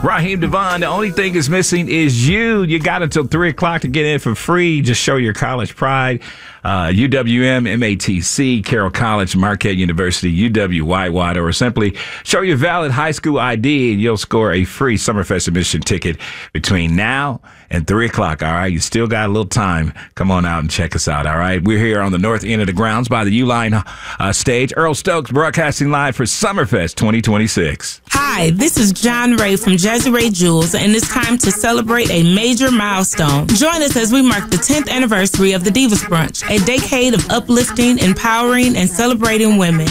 Raheem Devon, the only thing is missing is you. You got until 3 o'clock to get in for free. Just show your college pride. UWM, MATC, Carroll College, Marquette University, UW Whitewater, or simply show your valid high school ID and you'll score a free Summerfest admission ticket between now and 3 o'clock. All right. You still got a little time. Come on out and check us out. All right. We're here on the north end of the grounds by the U-Line stage. Earl Stokes broadcasting live for Summerfest 2026. Hi, this is John Ray from Jazzy Ray Jewels, and it's time to celebrate a major milestone. Join us as we mark the 10th anniversary of the Divas Brunch, a decade of uplifting, empowering, and celebrating women.